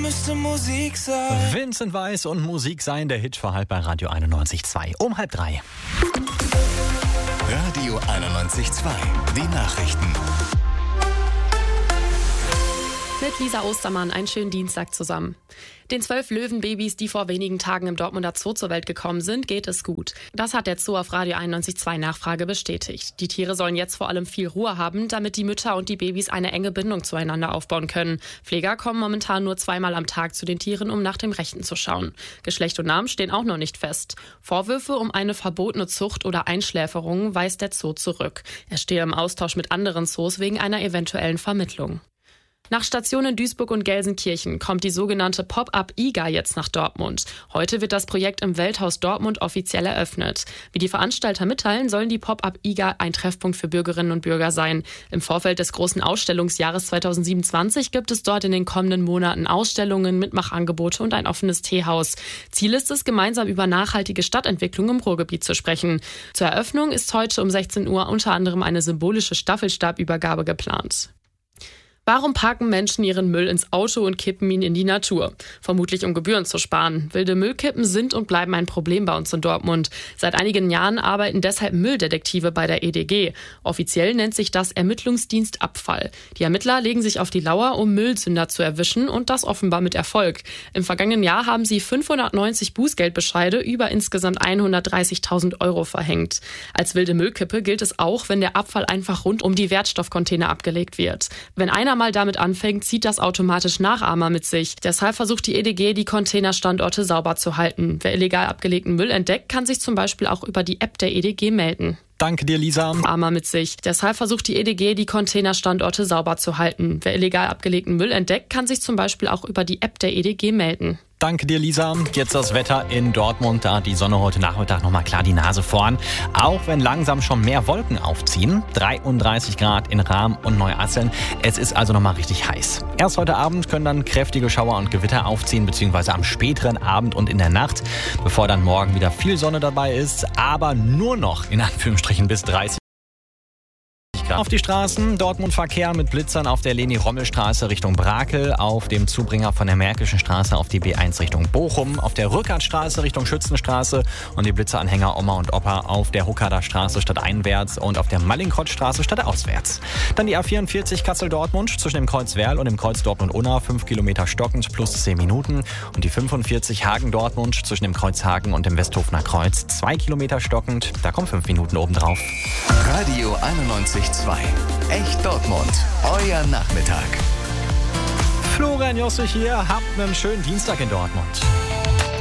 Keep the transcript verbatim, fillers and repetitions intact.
müsste Musik sein. Vincent Weiss und Musik sein, der Hit für halb bei Radio einundneunzig Komma zwei. Um halb drei. Radio einundneunzig Komma zwei. Die Nachrichten. Mit Lisa Ostermann einen schönen Dienstag zusammen. Den zwölf Löwenbabys, die vor wenigen Tagen im Dortmunder Zoo zur Welt gekommen sind, geht es gut. Das hat der Zoo auf Radio einundneunzig Komma zwei Nachfrage bestätigt. Die Tiere sollen jetzt vor allem viel Ruhe haben, damit die Mütter und die Babys eine enge Bindung zueinander aufbauen können. Pfleger kommen momentan nur zweimal am Tag zu den Tieren, um nach dem Rechten zu schauen. Geschlecht und Namen stehen auch noch nicht fest. Vorwürfe um eine verbotene Zucht oder Einschläferung weist der Zoo zurück. Er stehe im Austausch mit anderen Zoos wegen einer eventuellen Vermittlung. Nach Stationen Duisburg und Gelsenkirchen kommt die sogenannte Pop-up-I G A jetzt nach Dortmund. Heute wird das Projekt im Welthaus Dortmund offiziell eröffnet. Wie die Veranstalter mitteilen, sollen die Pop-up-I G A ein Treffpunkt für Bürgerinnen und Bürger sein. Im Vorfeld des großen Ausstellungsjahres zweitausendsiebenundzwanzig gibt es dort in den kommenden Monaten Ausstellungen, Mitmachangebote und ein offenes Teehaus. Ziel ist es, gemeinsam über nachhaltige Stadtentwicklung im Ruhrgebiet zu sprechen. Zur Eröffnung ist heute um sechzehn Uhr unter anderem eine symbolische Staffelstabübergabe geplant. Warum parken Menschen ihren Müll ins Auto und kippen ihn in die Natur? Vermutlich um Gebühren zu sparen. Wilde Müllkippen sind und bleiben ein Problem bei uns in Dortmund. Seit einigen Jahren arbeiten deshalb Mülldetektive bei der E D G. Offiziell nennt sich das Ermittlungsdienst Abfall. Die Ermittler legen sich auf die Lauer, um Müllsünder zu erwischen und das offenbar mit Erfolg. Im vergangenen Jahr haben sie fünfhundertneunzig Bußgeldbescheide über insgesamt hundertdreißigtausend Euro verhängt. Als wilde Müllkippe gilt es auch, wenn der Abfall einfach rund um die Wertstoffcontainer abgelegt wird. Wenn einer mal damit anfängt, zieht das automatisch Nachahmer mit sich. Deshalb versucht die E D G, die Containerstandorte sauber zu halten. Wer illegal abgelegten Müll entdeckt, kann sich zum Beispiel auch über die App der E D G melden. Danke dir, Lisa. Armer mit sich. Deshalb versucht die E D G, die Containerstandorte sauber zu halten. Wer illegal abgelegten Müll entdeckt, kann sich zum Beispiel auch über die App der E D G melden. Danke dir, Lisa. Jetzt das Wetter in Dortmund. Da hat die Sonne heute Nachmittag nochmal klar die Nase vorn. Auch wenn langsam schon mehr Wolken aufziehen. dreiunddreißig Grad in Rahm und Neuasseln. Es ist also nochmal richtig heiß. Erst heute Abend können dann kräftige Schauer und Gewitter aufziehen, beziehungsweise am späteren Abend und in der Nacht, bevor dann morgen wieder viel Sonne dabei ist. Aber nur noch in Anführungsstrichen bis dreißig. Auf die Straßen, Dortmund Verkehr mit Blitzern auf der Leni-Rommel-Straße Richtung Brakel, auf dem Zubringer von der Märkischen Straße auf die B eins Richtung Bochum, auf der Rückertstraße Richtung Schützenstraße und die Blitzeranhänger Oma und Opa auf der Huckader Straße stadteinwärts und auf der Mallinckrodtstraße stadtauswärts. Dann die A vierundvierzig Kassel-Dortmund zwischen dem Kreuz Werl und dem Kreuz Dortmund-Unna, fünf Kilometer stockend plus zehn Minuten und die fünfundvierzig Hagen-Dortmund zwischen dem Kreuz Hagen und dem Westhofener Kreuz, zwei Kilometer stockend, da kommen fünf Minuten obendrauf. Radio einundneunzig Komma zwei. Echt Dortmund. Euer Nachmittag. Florian Jossich hier. Habt einen schönen Dienstag in Dortmund.